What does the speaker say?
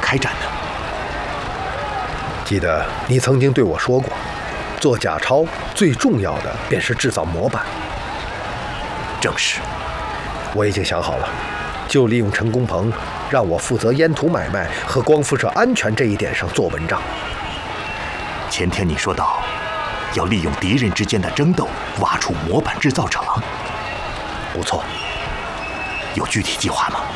开展呢？ 记得你曾经对我说过，做假钞最重要的便是制造模板。 正是。 我已经想好了，就利用陈公鹏，让我负责烟土买卖和光辐射安全这一点上做文章。 前天你说到，要利用敌人之间的争斗，挖出模板制造厂。 不错。 有具体计划吗？